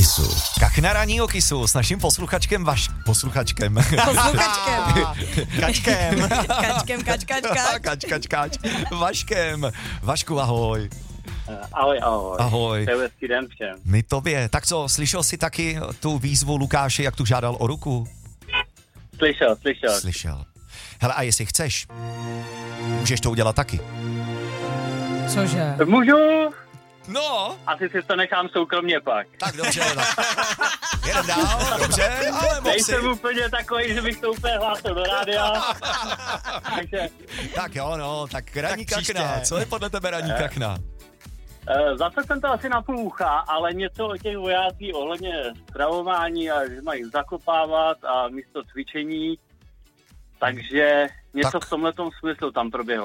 Kisu. Kachna ranního Kisu s naším posluchačkem Posluchačkem. Kačkem. Kač. Vaškem. Vašku, ahoj. Ahoj. Ahoj. Přeju hezký den všem. My tobě. Tak co, slyšel jsi taky tu výzvu Lukáše, jak tu žádal o ruku? Slyšel. Hele, a jestli chceš, můžeš to udělat taky. Cože? Můžu? No. Asi si to nechám soukromně pak. Tak dobře, jeden dál, dobře, ale mohl si. Nejsem úplně takový, že bych to úplně hlásil do rádia. Takže... Tak jo, no, tak ranní kachna. Co je podle tebe ranní kachna? Zase jsem to asi na půl ucha, ale něco o těch vojácích ohledně stravování a že mají zakopávat a místo cvičení. Takže něco v tomhletom smyslu tam proběhlo.